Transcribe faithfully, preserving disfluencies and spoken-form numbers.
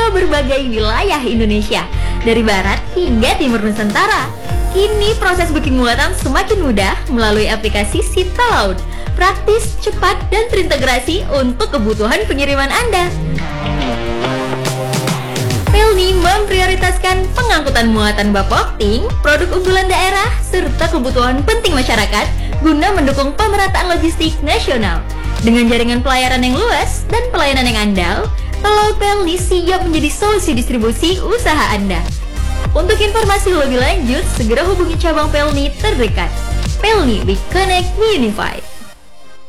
ke berbagai wilayah Indonesia, dari barat hingga timur Nusantara. Kini proses booking muatan semakin mudah melalui aplikasi Sita Laut. Praktis, cepat, dan terintegrasi untuk kebutuhan pengiriman Anda. Pelni memprioritaskan pengangkutan muatan bak opting, produk unggulan daerah, serta kebutuhan penting masyarakat guna mendukung pemerataan logistik nasional. Dengan jaringan pelayaran yang luas dan pelayanan yang andal, Pelaut Pelni siap menjadi solusi distribusi usaha Anda. Untuk informasi lebih lanjut, segera hubungi cabang Pelni terdekat. Pelni, we connect, we unify.